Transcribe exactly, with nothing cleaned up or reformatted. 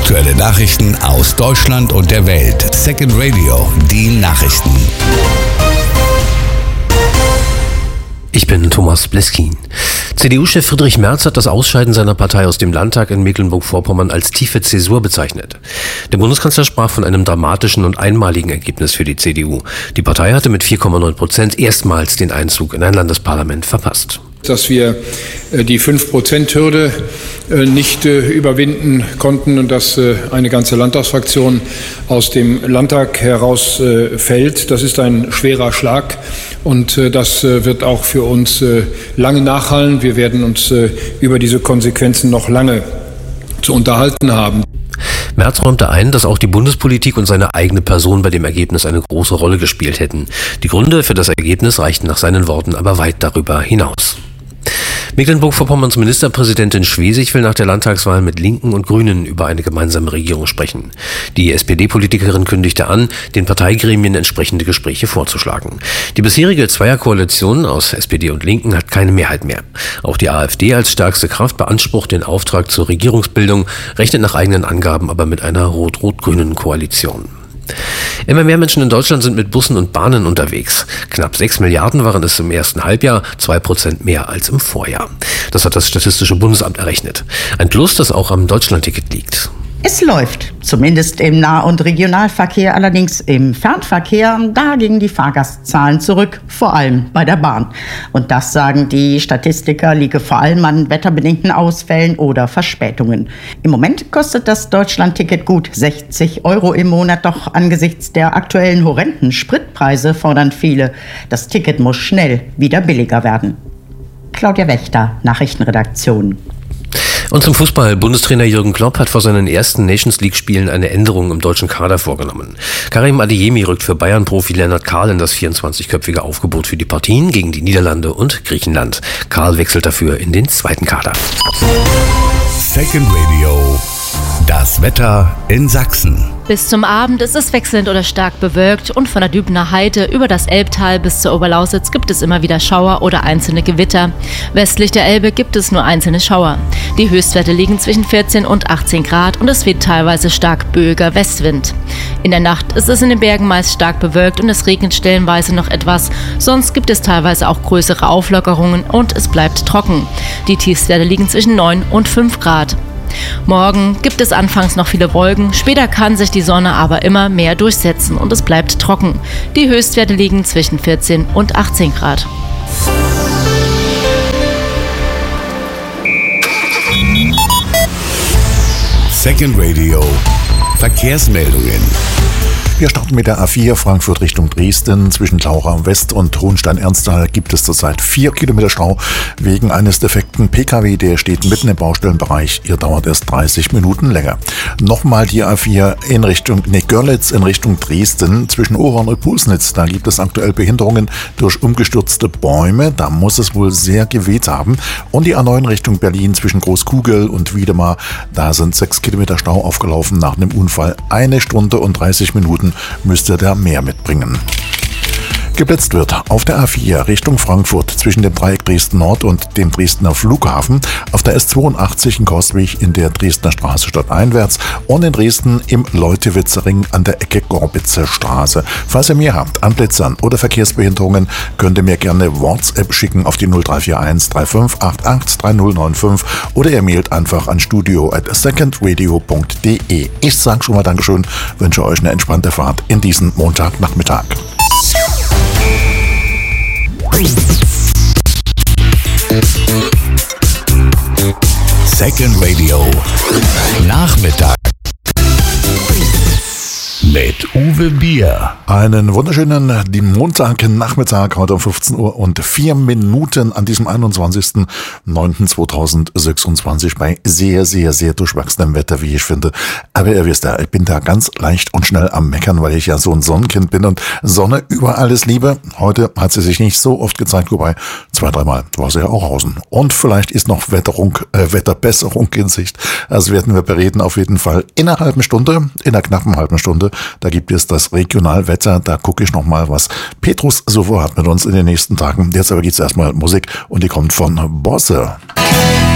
Aktuelle Nachrichten aus Deutschland und der Welt. Second Radio, die Nachrichten. Ich bin Thomas Bleskin. C D U-Chef Friedrich Merz hat das Ausscheiden seiner Partei aus dem Landtag in Mecklenburg-Vorpommern als tiefe Zäsur bezeichnet. Der Bundeskanzler sprach von einem dramatischen und einmaligen Ergebnis für die C D U. Die Partei hatte mit vier Komma neun Prozent erstmals den Einzug in ein Landesparlament verpasst. Dass wir die fünf Prozent Hürde nicht überwinden konnten und dass eine ganze Landtagsfraktion aus dem Landtag herausfällt, das ist ein schwerer Schlag und das wird auch für uns lange nachhallen. Wir werden uns über diese Konsequenzen noch lange zu unterhalten haben. Merz räumte ein, dass auch die Bundespolitik und seine eigene Person bei dem Ergebnis eine große Rolle gespielt hätten. Die Gründe für das Ergebnis reichten nach seinen Worten aber weit darüber hinaus. Mecklenburg-Vorpommerns Ministerpräsidentin Schwesig will nach der Landtagswahl mit Linken und Grünen über eine gemeinsame Regierung sprechen. Die S P D-Politikerin kündigte an, den Parteigremien entsprechende Gespräche vorzuschlagen. Die bisherige Zweierkoalition aus S P D und Linken hat keine Mehrheit mehr. Auch die AfD als stärkste Kraft beansprucht den Auftrag zur Regierungsbildung, rechnet nach eigenen Angaben aber mit einer rot-rot-grünen Koalition. Immer mehr Menschen in Deutschland sind mit Bussen und Bahnen unterwegs. Knapp sechs Milliarden waren es im ersten Halbjahr, zwei Prozent mehr als im Vorjahr. Das hat das Statistische Bundesamt errechnet. Ein Plus, das auch am Deutschlandticket liegt. Es läuft, zumindest im Nah- und Regionalverkehr, allerdings im Fernverkehr, da gingen die Fahrgastzahlen zurück, vor allem bei der Bahn. Und das, sagen die Statistiker, liege vor allem an wetterbedingten Ausfällen oder Verspätungen. Im Moment kostet das Deutschlandticket gut sechzig Euro im Monat, doch angesichts der aktuellen horrenden Spritpreise fordern viele, das Ticket muss schnell wieder billiger werden. Claudia Wächter, Nachrichtenredaktion. Und zum Fußball. Bundestrainer Jürgen Klopp hat vor seinen ersten Nations-League-Spielen eine Änderung im deutschen Kader vorgenommen. Karim Adeyemi rückt für Bayern-Profi Lennart Kahl in das vierundzwanzigköpfige Aufgebot für die Partien gegen die Niederlande und Griechenland. Kahl wechselt dafür in den zweiten Kader. Second Radio. Das Wetter in Sachsen. Bis zum Abend ist es wechselnd oder stark bewölkt und von der Dübener Heide über das Elbtal bis zur Oberlausitz gibt es immer wieder Schauer oder einzelne Gewitter. Westlich der Elbe gibt es nur einzelne Schauer. Die Höchstwerte liegen zwischen vierzehn und achtzehn Grad und es weht teilweise stark böiger Westwind. In der Nacht ist es in den Bergen meist stark bewölkt und es regnet stellenweise noch etwas. Sonst gibt es teilweise auch größere Auflockerungen und es bleibt trocken. Die Tiefstwerte liegen zwischen neun und fünf Grad. Morgen gibt es anfangs noch viele Wolken, später kann sich die Sonne aber immer mehr durchsetzen und es bleibt trocken. Die Höchstwerte liegen zwischen vierzehn und achtzehn Grad. Second Radio. Verkehrsmeldungen. Wir starten mit der A vier Frankfurt Richtung Dresden. Zwischen Taucher West und Hohenstein-Ernsthal gibt es zurzeit vier Kilometer Stau wegen eines defekten P K W. Der steht mitten im Baustellenbereich. Ihr dauert erst dreißig Minuten länger. Nochmal die A vier in Richtung nee, Görlitz in Richtung Dresden. Zwischen Oron und Pulsnitz, da gibt es aktuell Behinderungen durch umgestürzte Bäume. Da muss es wohl sehr geweht haben. Und die A neun Richtung Berlin zwischen Großkugel und Wiedemar. Da sind sechs Kilometer Stau aufgelaufen nach einem Unfall. Eine Stunde und dreißig Minuten müsste der mehr mitbringen. Geblitzt wird auf der A vier Richtung Frankfurt zwischen dem Dreieck Dresden Nord und dem Dresdner Flughafen, auf der S zweiundachtzig in Coswig in der Dresdner Straße stadteinwärts und in Dresden im Leutewitzer Ring an der Ecke Gorbitzer Straße. Falls ihr mehr habt an Blitzern oder Verkehrsbehinderungen, könnt ihr mir gerne WhatsApp schicken auf die null drei vier eins drei fünf acht acht drei null neun fünf oder ihr mailt einfach an studio at secondradio punkt de. Ich sage schon mal Dankeschön, wünsche euch eine entspannte Fahrt in diesen Montagnachmittag. Second Radio. Nachmittag. Mit Uwe Bier. Einen wunderschönen Montagnachmittag, heute um fünfzehn Uhr und vier Minuten an diesem einundzwanzigsten neunten zweitausendsechsundzwanzig bei sehr, sehr, sehr durchwachsenem Wetter, wie ich finde. Aber ihr wisst ja, ich bin da ganz leicht und schnell am Meckern, weil ich ja so ein Sonnenkind bin und Sonne über alles liebe. Heute hat sie sich nicht so oft gezeigt, wobei zwei, dreimal war sie ja auch außen. Und vielleicht ist noch Wetterung, äh, Wetterbesserung in Sicht. Das werden wir bereden auf jeden Fall in einer halben Stunde, in einer knappen halben Stunde. Da gibt es das Regionalwetter. Da gucke ich nochmal, was Petrus so vorhat mit uns in den nächsten Tagen. Jetzt aber geht's erstmal Musik und die kommt von Bosse.